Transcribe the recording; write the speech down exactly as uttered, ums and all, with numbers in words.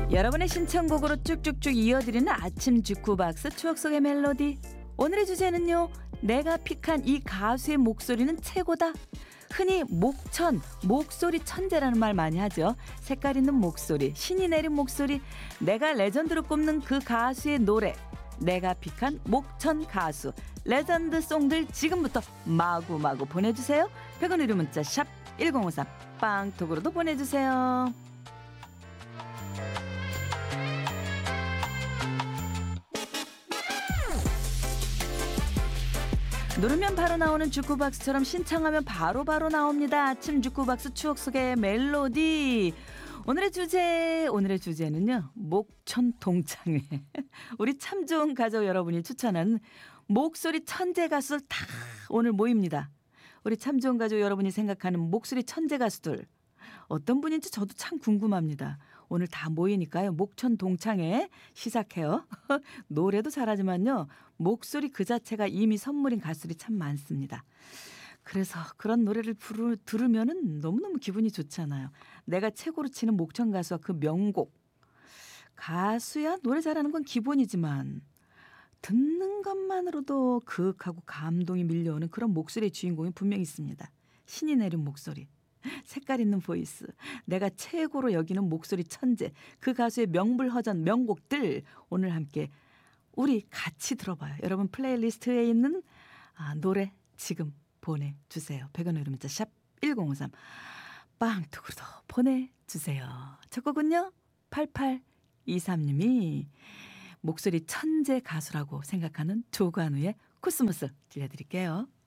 여러분의 신청곡으로 쭉쭉쭉 이어드리는 아침 주쿠박스 추억 속의 멜로디. 오늘의 주제는요, 내가 픽한 이 가수의 목소리는 최고다. 흔히 목천, 목소리 천재라는 말 많이 하죠. 색깔 있는 목소리, 신이 내린 목소리, 내가 레전드로 꼽는 그 가수의 노래, 내가 픽한 목천 가수 레전드 송들 지금부터 마구마구 보내주세요. 백 원 유료 문자 샵 일공오삼, 빵톡으로도 보내주세요. 누르면 바로 나오는 주쿠박스처럼 신청하면 바로바로 바로 나옵니다. 아침 주쿠박스 추억 속의 멜로디. 오늘의 주제, 오늘의 주제는요, 목천 동창회. 우리 참 좋은 가족 여러분이 추천한 목소리 천재 가수들 다 오늘 모입니다. 우리 참 좋은 가족 여러분이 생각하는 목소리 천재 가수들 어떤 분인지 저도 참 궁금합니다. 오늘 다 모이니까요, 목천 동창회 시작해요. 노래도 잘하지만요, 목소리 그 자체가 이미 선물인 가수들이 참 많습니다. 그래서 그런 노래를 부르, 들으면은 너무너무 기분이 좋잖아요. 내가 최고로 치는 목천 가수와 그 명곡. 가수야 노래 잘하는 건 기본이지만 듣는 것만으로도 그윽하고 감동이 밀려오는 그런 목소리의 주인공이 분명히 있습니다. 신이 내린 목소리, 색깔 있는 보이스, 내가 최고로 여기는 목소리 천재, 그 가수의 명불허전 명곡들 오늘 함께 우리 같이 들어봐요. 여러분 플레이리스트에 있는 아, 노래 지금 보내주세요. 백 원 유료 문자 샵 일공오삼, 빵톡으로도 보내주세요. 첫 곡은요, 팔팔이삼님이 목소리 천재 가수라고 생각하는 조관우의 코스모스 들려드릴게요.